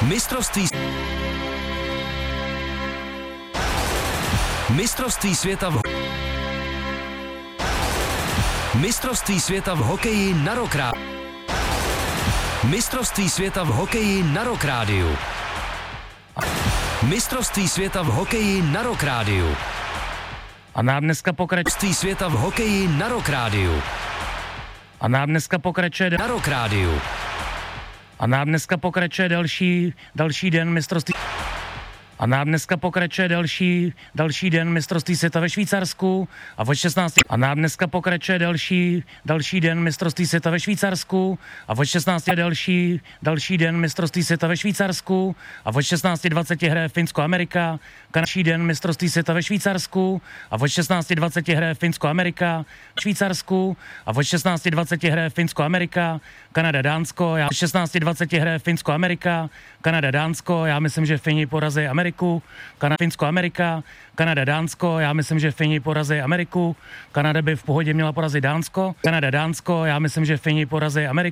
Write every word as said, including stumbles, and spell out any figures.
Mistrovství Mistrovství světa v Mistrovství světa v hokeji na Rock Rádiu. Mistrovství světa v hokeji na Rock Rádiu. Mistrovství světa v hokeji na Rock Rádiu. A nám dneska pokračuje Mistrovství světa v hokeji na Rock Rádiu. A nám dneska pokračuje Na Rock Rádiu. A nám dneska pokračuje další další den mistrovství A nám dneska pokračuje další další den mistrovství světa ve Švýcarsku a od šestnácti A nám dneska pokračuje další další den mistrovství světa ve Švýcarsku a od šestnácti další další den mistrovství světa ve Švýcarsku a od šestnáct dvacet hraje Finsko-Amerika, další den mistrovství světa ve Švýcarsku a od šestnáct dvacet hraje Finsko-Amerika, Švýcarsku a od šestnáct dvacet hraje Finsko-Amerika, Kanada, Dánsko, já šestnáct dvacet hraje Finsko-Amerika, Kanada, Dánsko, já myslím, že Fini porazí Ameriku, Kanada, Finsko-Amerika, Kanada, Dánsko, já myslím, že Fini porazí Ameriku, Kanada by v pohodě měla porazit Dánsko, Kanada, Dánsko, já myslím, že Fini porazí Ameriku.